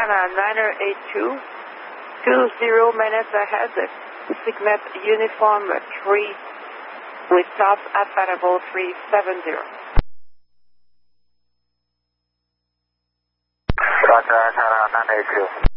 China Niner 82, 20 minutes ahead, Signet Uniform 3 with top at variable 370. Roger, China 982.